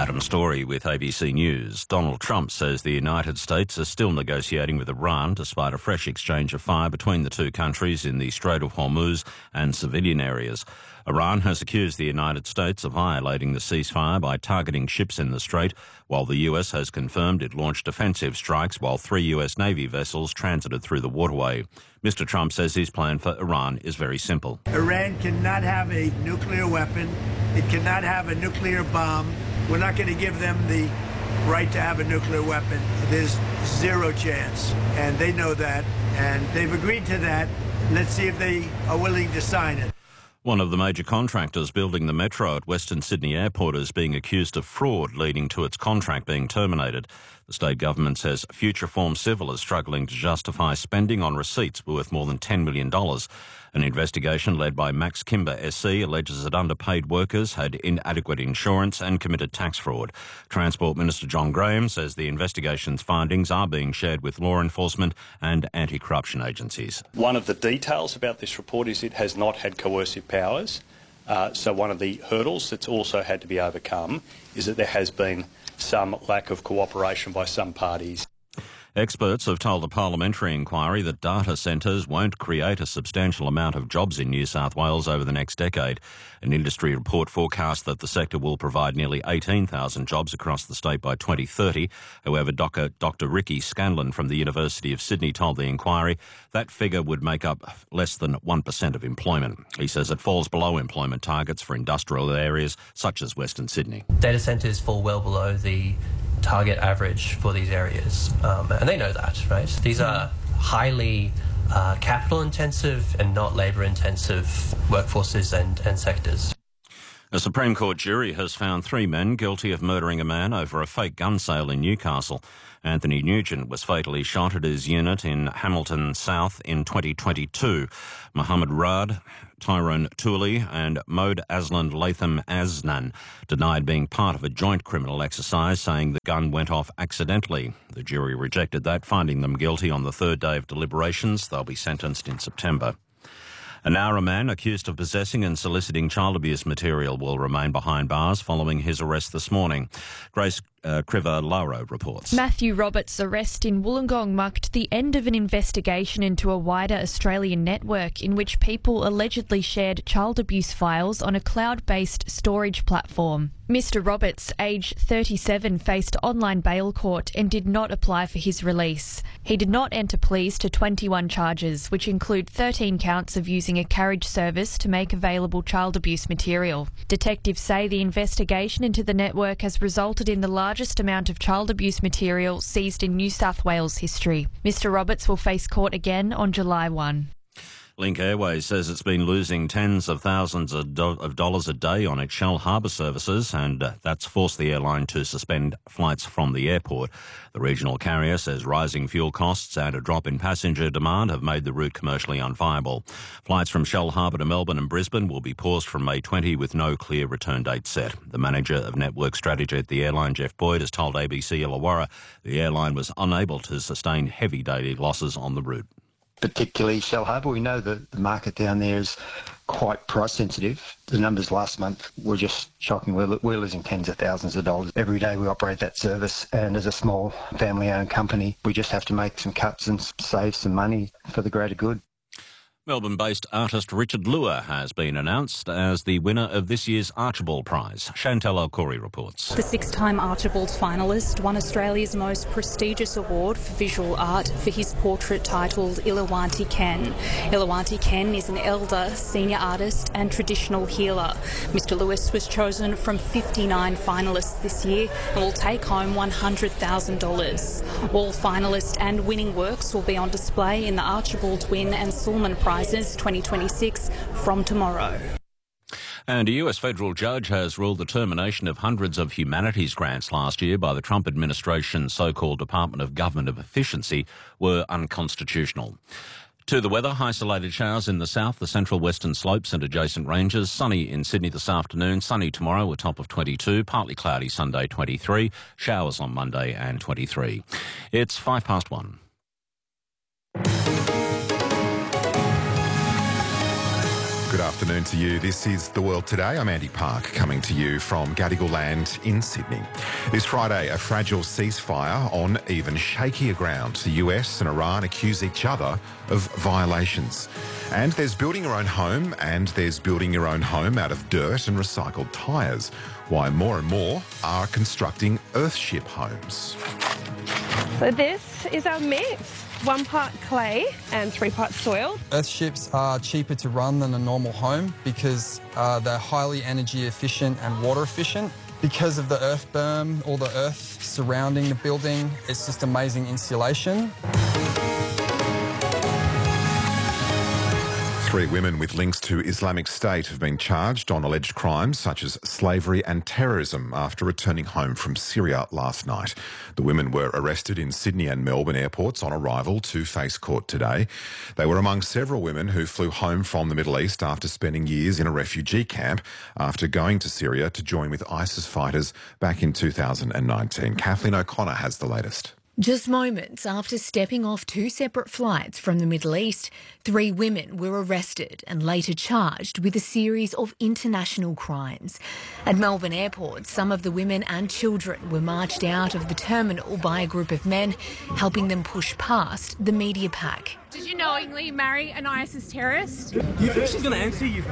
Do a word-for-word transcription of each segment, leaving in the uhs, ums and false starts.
Adam Story with A B C News. Donald Trump says the United States is still negotiating with Iran despite a fresh exchange of fire between the two countries in the Strait of Hormuz and civilian areas. Iran has accused the United States of violating the ceasefire by targeting ships in the strait, while the U S has confirmed it launched defensive strikes while three U S Navy vessels transited through the waterway. Mister Trump says his plan for Iran is very simple. Iran cannot have a nuclear weapon. It cannot have a nuclear bomb. We're not going to give them the right to have a nuclear weapon. There's zero chance, and they know that, and they've agreed to that. Let's see if they are willing to sign it. One of the major contractors building the metro at Western Sydney Airport is being accused of fraud, leading to its contract being terminated. The state government says Futureform Civil is struggling to justify spending on receipts worth more than ten million dollars. An investigation led by Max Kimber S C alleges that underpaid workers had inadequate insurance and committed tax fraud. Transport Minister John Graham says the investigation's findings are being shared with law enforcement and anti-corruption agencies. One of the details about this report is it has not had coercive powers. Uh, so one of the hurdles that's also had to be overcome is that there has been some lack of cooperation by some parties. Experts have told a parliamentary inquiry that data centres won't create a substantial amount of jobs in New South Wales over the next decade. An industry report forecasts that the sector will provide nearly eighteen thousand jobs across the state by twenty thirty. However, Doctor Ricky Scanlon from the University of Sydney told the inquiry that figure would make up less than one percent of employment. He says it falls below employment targets for industrial areas such as Western Sydney. Data centres fall well below the target average for these areas, um, and they know that, right? These are highly uh, capital intensive and not labour intensive workforces and, and sectors. A Supreme Court jury has found three men guilty of murdering a man over a fake gun sale in Newcastle. Anthony Nugent was fatally shot at his unit in Hamilton South in twenty twenty-two. Mohammed Rad, Tyrone Tooley and Mohd Aslan Latham Asnan denied being part of a joint criminal exercise, saying the gun went off accidentally. The jury rejected that, finding them guilty on the third day of deliberations. They'll be sentenced in September. A Nowra man accused of possessing and soliciting child abuse material will remain behind bars following his arrest this morning. Grace uh, Kriva-Lauro reports. Matthew Roberts' arrest in Wollongong marked the end of an investigation into a wider Australian network in which people allegedly shared child abuse files on a cloud-based storage platform. Mister Roberts, aged thirty-seven, faced online bail court and did not apply for his release. He did not enter pleas to twenty-one charges, which include thirteen counts of using a carriage service to make available child abuse material. Detectives say the investigation into the network has resulted in the largest amount of child abuse material seized in New South Wales history. Mister Roberts will face court again on July first. Link Airways says it's been losing tens of thousands of, do- of dollars a day on its Shellharbour services, and uh, that's forced the airline to suspend flights from the airport. The regional carrier says rising fuel costs and a drop in passenger demand have made the route commercially unviable. Flights from Shellharbour to Melbourne and Brisbane will be paused from May twentieth with no clear return date set. The manager of network strategy at the airline, Jeff Boyd, has told A B C Illawarra the airline was unable to sustain heavy daily losses on the route. Particularly Shellharbour. We know that the market down there is quite price sensitive. The numbers last month were just shocking. We're, we're losing tens of thousands of dollars every day we operate that service, and as a small family-owned company, we just have to make some cuts and save some money for the greater good. Melbourne-based artist Richard Lua has been announced as the winner of this year's Archibald Prize. Chantal Alcori reports. The six-time Archibald finalist won Australia's most prestigious award for visual art for his portrait titled Ilawanti Ken. Ilawanti Ken is an elder, senior artist and traditional healer. Mister Lewis was chosen from fifty-nine finalists this year and will take home one hundred thousand dollars. All finalist and winning works will be on display in the Archibald Wynne and Sulman Prizes twenty twenty-six from tomorrow. And a U S federal judge has ruled the termination of hundreds of humanities grants last year by the Trump administration's so-called Department of Government Efficiency were unconstitutional. To the weather, isolated showers in the south, the central western slopes and adjacent ranges. Sunny in Sydney this afternoon, sunny tomorrow, a top of twenty-two, partly cloudy Sunday twenty-three, showers on Monday and twenty-three. It's five past one. Good afternoon to you. This is The World Today. I'm Andy Park, coming to you from Gadigal Land in Sydney. This Friday, a fragile ceasefire on even shakier ground. The U S and Iran accuse each other of violations. And there's building your own home, and there's building your own home out of dirt and recycled tyres. Why more and more are constructing Earthship homes. So this is our mix. One part clay and three parts soil. Earthships are cheaper to run than a normal home because uh, they're highly energy efficient and water efficient. Because of the earth berm, all the earth surrounding the building, it's just amazing insulation. Three women with links to Islamic State have been charged on alleged crimes such as slavery and terrorism after returning home from Syria last night. The women were arrested in Sydney and Melbourne airports on arrival to face court today. They were among several women who flew home from the Middle East after spending years in a refugee camp after going to Syria to join with ISIS fighters back in two thousand nineteen. Kathleen O'Connor has the latest. Just moments after stepping off two separate flights from the Middle East, three women were arrested and later charged with a series of international crimes. At Melbourne Airport, some of the women and children were marched out of the terminal by a group of men, helping them push past the media pack. Did you knowingly marry an ISIS terrorist? Do you think she's going to answer you?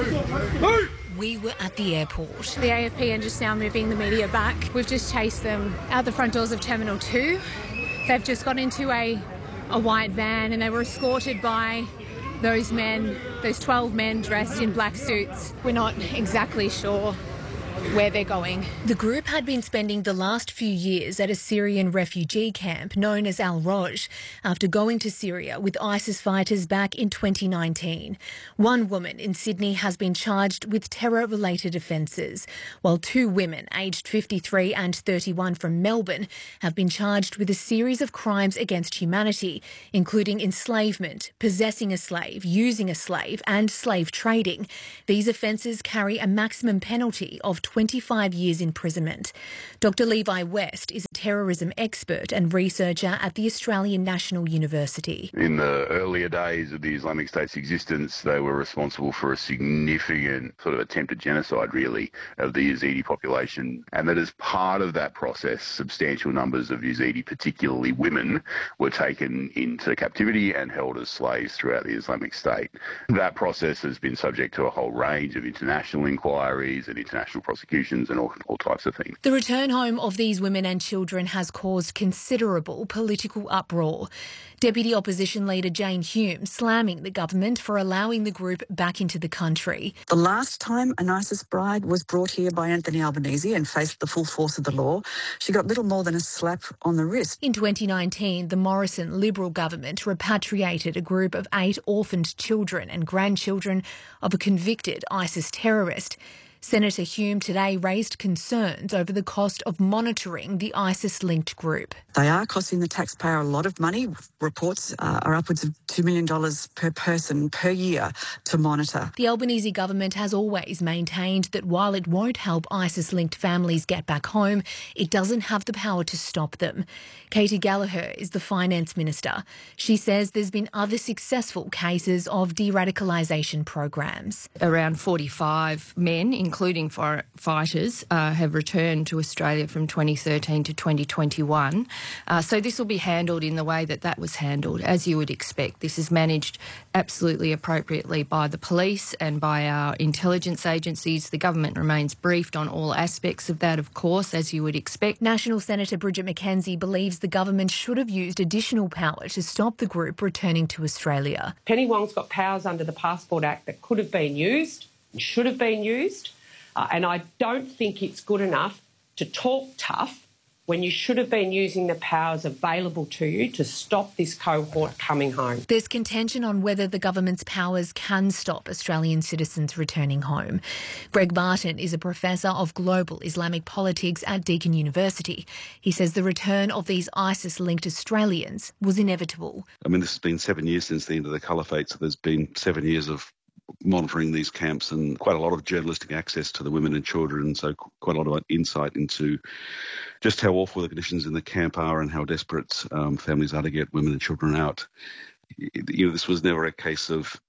No. We were at the airport. The A F P are just now moving the media back. We've just chased them out the front doors of Terminal two. They've just got into a, a white van and they were escorted by those men, those twelve men dressed in black suits. We're not exactly sure where they're going. The group had been spending the last few years at a Syrian refugee camp known as Al-Roj after going to Syria with ISIS fighters back in twenty nineteen. One woman in Sydney has been charged with terror-related offences, while two women aged fifty-three and thirty-one from Melbourne have been charged with a series of crimes against humanity, including enslavement, possessing a slave, using a slave and slave trading. These offences carry a maximum penalty of twenty-five years imprisonment. Doctor Levi West is a terrorism expert and researcher at the Australian National University. In the earlier days of the Islamic State's existence, they were responsible for a significant sort of attempted genocide, really, of the Yazidi population. And that as part of that process, substantial numbers of Yazidi, particularly women, were taken into captivity and held as slaves throughout the Islamic State. That process has been subject to a whole range of international inquiries and international prosecutions and all, all types of things. The return home of these women and children has caused considerable political uproar. Deputy Opposition Leader Jane Hume slamming the government for allowing the group back into the country. The last time an ISIS bride was brought here by Anthony Albanese and faced the full force of the law, she got little more than a slap on the wrist. In twenty nineteen, the Morrison Liberal government repatriated a group of eight orphaned children and grandchildren of a convicted ISIS terrorist. Senator Hume today raised concerns over the cost of monitoring the ISIS-linked group. They are costing the taxpayer a lot of money. Reports uh, are upwards of two million dollars per person per year to monitor. The Albanese government has always maintained that while it won't help ISIS-linked families get back home, it doesn't have the power to stop them. Katie Gallagher is the finance minister. She says there's been other successful cases of de-radicalisation programs. Around forty-five men, including fighters, uh, have returned to Australia from twenty thirteen to twenty twenty-one. Uh, so this will be handled in the way that that was handled, as you would expect. This is managed absolutely appropriately by the police and by our intelligence agencies. The government remains briefed on all aspects of that, of course, as you would expect. National Senator Bridget McKenzie believes the government should have used additional power to stop the group returning to Australia. Penny Wong's got powers under the Passport Act that could have been used and should have been used. Uh, and I don't think it's good enough to talk tough when you should have been using the powers available to you to stop this cohort coming home. There's contention on whether the government's powers can stop Australian citizens returning home. Greg Barton is a professor of global Islamic politics at Deakin University. He says the return of these ISIS-linked Australians was inevitable. I mean, this has been seven years since the end of the caliphate, so there's been seven years of monitoring these camps and quite a lot of journalistic access to the women and children, so quite a lot of insight into just how awful the conditions in the camp are and how desperate um, families are to get women and children out. You know, this was never a case of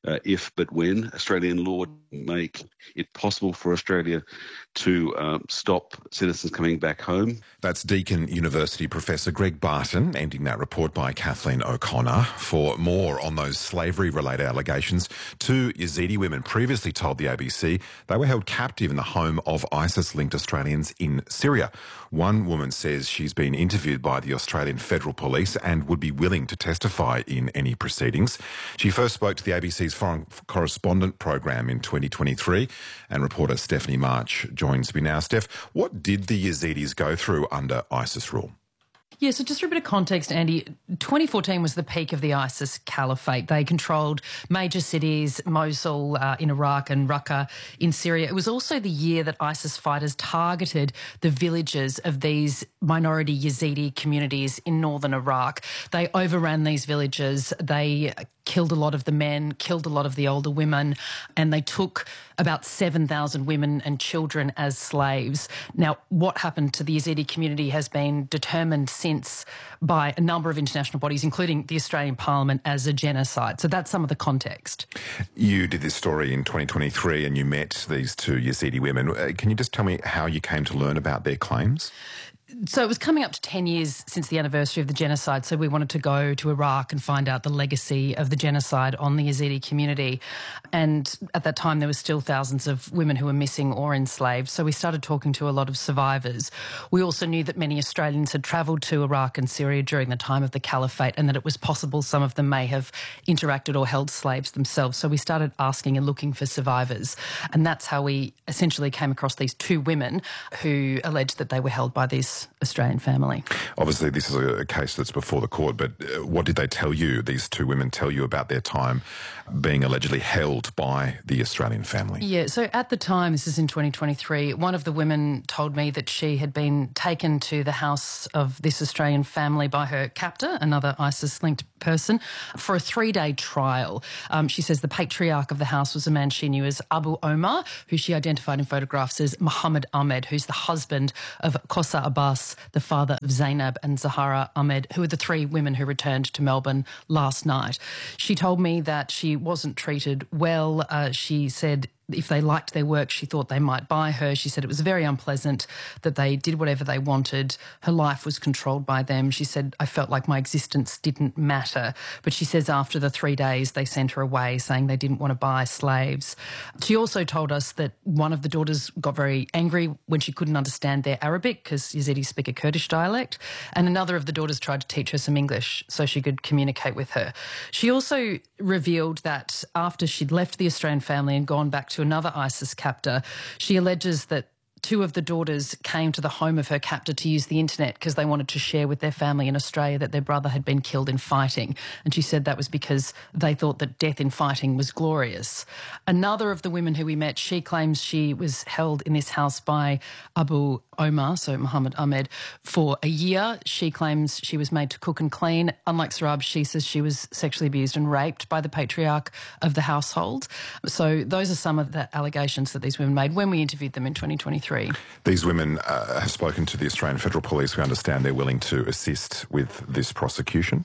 uh, if but when Australian law make it possible for Australia to um, stop citizens coming back home. That's Deakin University Professor Greg Barton, ending that report by Kathleen O'Connor. For more on those slavery-related allegations, two Yazidi women previously told the A B C they were held captive in the home of ISIS-linked Australians in Syria. One woman says she's been interviewed by the Australian Federal Police and would be willing to testify in any proceedings. She first spoke to the A B C's Foreign Correspondent program in twenty twenty-three, and reporter Stephanie March joins me now. Steph, what did the Yazidis go through under ISIS rule? Yeah, so just for a bit of context, Andy, twenty fourteen was the peak of the ISIS caliphate. They controlled major cities, Mosul uh, in Iraq and Raqqa in Syria. It was also the year that ISIS fighters targeted the villages of these minority Yazidi communities in northern Iraq. They overran these villages. They killed a lot of the men, killed a lot of the older women, and they took about seven thousand women and children as slaves. Now, what happened to the Yazidi community has been determined since by a number of international bodies, including the Australian Parliament, as a genocide. So that's some of the context. You did this story in twenty twenty-three and you met these two Yazidi women. Can you just tell me how you came to learn about their claims? So it was coming up to ten years since the anniversary of the genocide, so we wanted to go to Iraq and find out the legacy of the genocide on the Yazidi community. And at that time, there were still thousands of women who were missing or enslaved, so we started talking to a lot of survivors. We also knew that many Australians had travelled to Iraq and Syria during the time of the caliphate and that it was possible some of them may have interacted or held slaves themselves. So we started asking and looking for survivors, and that's how we essentially came across these two women who alleged that they were held by these Australian family. Obviously, this is a case that's before the court, but what did they tell you, these two women tell you about their time being allegedly held by the Australian family? Yeah, so at the time, this is in twenty twenty-three, one of the women told me that she had been taken to the house of this Australian family by her captor, another ISIS-linked person, for a three-day trial. Um, she says the patriarch of the house was a man she knew as Abu Omar, who she identified in photographs as Muhammad Ahmed, who's the husband of Kosa Abbas, the father of Zainab and Zahara Ahmed, who are the three women who returned to Melbourne last night. She told me that she wasn't treated well. Uh, she said if they liked their work, she thought they might buy her. She said it was very unpleasant that they did whatever they wanted. Her life was controlled by them. She said, I felt like my existence didn't matter. But she says after the three days, they sent her away saying they didn't want to buy slaves. She also told us that one of the daughters got very angry when she couldn't understand their Arabic because Yazidis speak a Kurdish dialect. And another of the daughters tried to teach her some English so she could communicate with her. She also revealed that after she'd left the Australian family and gone back to another ISIS captor, she alleges that two of the daughters came to the home of her captor to use the internet because they wanted to share with their family in Australia that their brother had been killed in fighting. And she said that was because they thought that death in fighting was glorious. Another of the women who we met, she claims she was held in this house by Abu Omar, so Muhammad Ahmed, for a year. She claims she was made to cook and clean. Unlike Sarab, she says she was sexually abused and raped by the patriarch of the household. So those are some of the allegations that these women made when we interviewed them in twenty twenty-three. These women uh, have spoken to the Australian Federal Police. We understand they're willing to assist with this prosecution.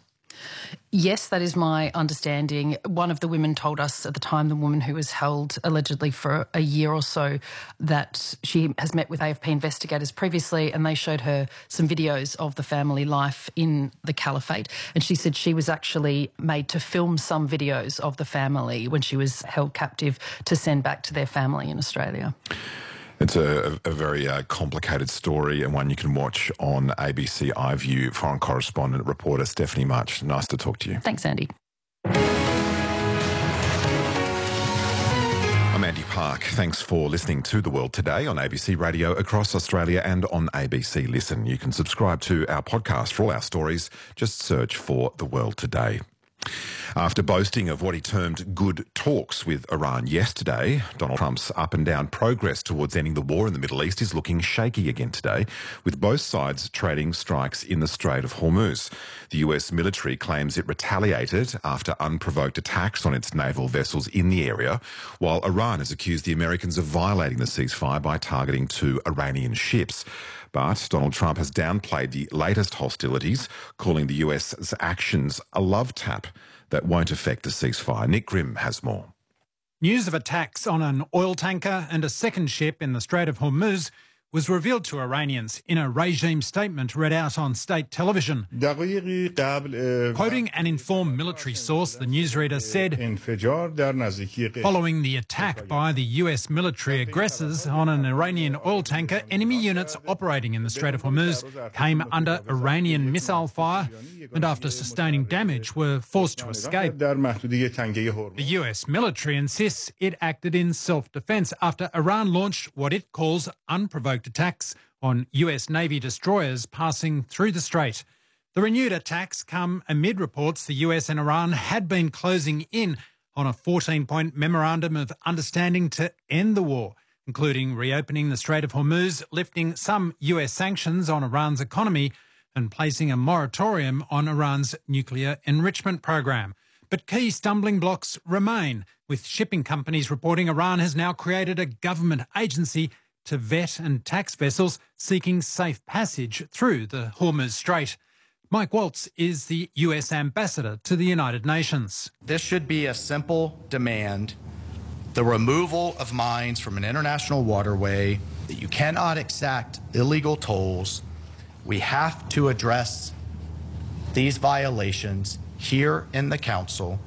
Yes, that is my understanding. One of the women told us at the time, the woman who was held allegedly for a year or so, that she has met with A F P investigators previously and they showed her some videos of the family life in the caliphate. And she said she was actually made to film some videos of the family when she was held captive to send back to their family in Australia. It's a, a very uh, complicated story and one you can watch on A B C iView. Foreign correspondent reporter Stephanie March, nice to talk to you. Thanks, Andy. I'm Andy Park. Thanks for listening to The World Today on A B C Radio across Australia and on A B C Listen. You can subscribe to our podcast for all our stories. Just search for The World Today. After boasting of what he termed good talks with Iran yesterday, Donald Trump's up and down progress towards ending the war in the Middle East is looking shaky again today, with both sides trading strikes in the Strait of Hormuz. The U S military claims it retaliated after unprovoked attacks on its naval vessels in the area, while Iran has accused the Americans of violating the ceasefire by targeting two Iranian ships. But Donald Trump has downplayed the latest hostilities, calling the U S's actions a love tap. that won't affect the ceasefire. Nick Grimm has more. News of attacks on an oil tanker and a second ship in the Strait of Hormuz was revealed to Iranians in a regime statement read out on state television. Quoting an informed military source, the newsreader said, following the attack by the U S military aggressors on an Iranian oil tanker, enemy units operating in the Strait of Hormuz came under Iranian missile fire and after sustaining damage were forced to escape. The U S military insists it acted in self-defence after Iran launched what it calls unprovoked attacks on U S Navy destroyers passing through the strait. The renewed attacks come amid reports the U S and Iran had been closing in on a fourteen-point memorandum of understanding to end the war, including reopening the Strait of Hormuz, lifting some U S sanctions on Iran's economy and placing a moratorium on Iran's nuclear enrichment program. But key stumbling blocks remain, with shipping companies reporting Iran has now created a government agency to vet and tax vessels seeking safe passage through the Hormuz Strait. Mike Waltz is the U S ambassador to the United Nations. This should be a simple demand, the removal of mines from an international waterway, that you cannot exact illegal tolls. We have to address these violations here in the Council,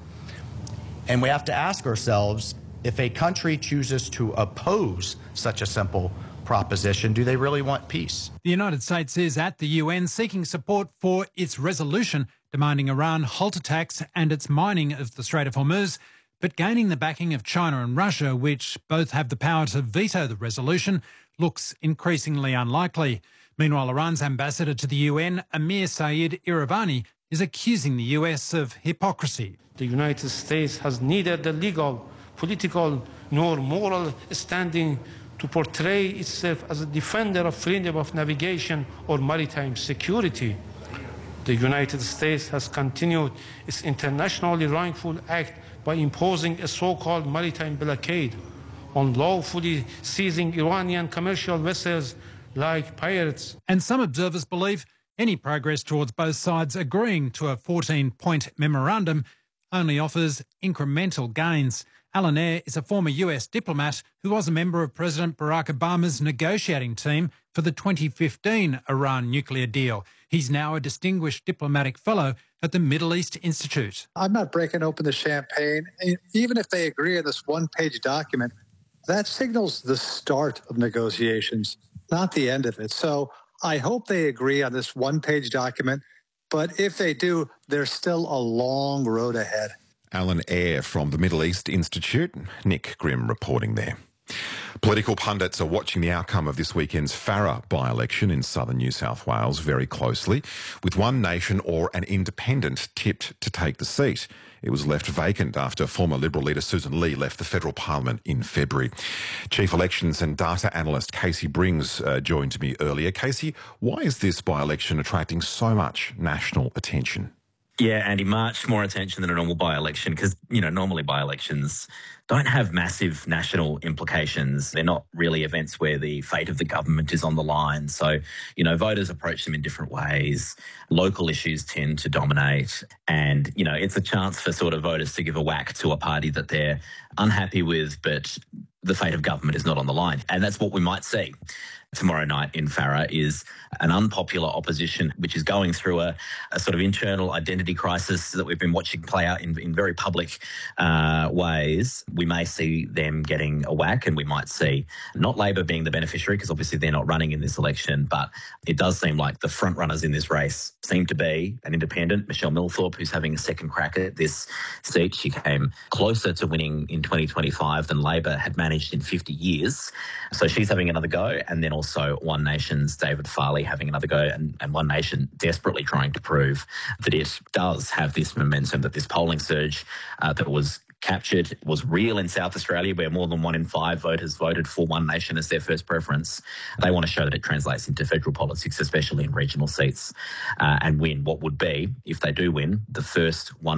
and we have to ask ourselves, if a country chooses to oppose such a simple proposition, do they really want peace? The United States is at the U N seeking support for its resolution demanding Iran halt attacks and its mining of the Strait of Hormuz, but gaining the backing of China and Russia, which both have the power to veto the resolution, looks increasingly unlikely. Meanwhile, Iran's ambassador to the U N, Amir Saeed Iravani, is accusing the U S of hypocrisy. The United States has neither the legal, political, nor moral standing to portray itself as a defender of freedom of navigation or maritime security. The United States has continued its internationally wrongful act by imposing a so-called maritime blockade, unlawfully seizing Iranian commercial vessels like pirates. And some observers believe any progress towards both sides agreeing to a fourteen-point memorandum only offers incremental gains. Alan Eyre is a former U S diplomat who was a member of President Barack Obama's negotiating team for the twenty fifteen Iran nuclear deal. He's now a distinguished diplomatic fellow at the Middle East Institute. I'm not breaking open the champagne. Even if they agree on this one-page document, that signals the start of negotiations, not the end of it. So I hope they agree on this one-page document, but if they do, there's still a long road ahead. Alan Eyre from the Middle East Institute. Nick Grimm reporting there. Political pundits are watching the outcome of this weekend's Farrer by-election in southern New South Wales very closely, with One Nation or an independent tipped to take the seat. It was left vacant after former Liberal leader Susan Lee left the federal parliament in February. Chief Elections and Data Analyst Casey Brings uh, joined me earlier. Casey, why is this by-election attracting so much national attention? Yeah, Andy, much more attention than a normal by-election because, you know, normally by-elections don't have massive national implications. They're not really events where the fate of the government is on the line. So, you know, voters approach them in different ways. Local issues tend to dominate. And, you know, it's a chance for sort of voters to give a whack to a party that they're unhappy with, but the fate of government is not on the line. And that's what we might see tomorrow night in Farrer, is an unpopular opposition which is going through a, a sort of internal identity crisis that we've been watching play out in, in very public uh, ways. We may see them getting a whack, and we might see not Labor being the beneficiary because obviously they're not running in this election, but it does seem like the front runners in this race seem to be an independent, Michelle Millthorpe, who's having a second crack at this seat. She came closer to winning in twenty twenty-five than Labor had managed in fifty years. So she's having another go, and then also One Nation's David Farley having another go, and, and One Nation desperately trying to prove that it does have this momentum, that this polling surge uh, that was captured was real in South Australia, where more than one in five voters voted for One Nation as their first preference. They want to show that it translates into federal politics, especially in regional seats, uh, and win what would be, if they do win, the first One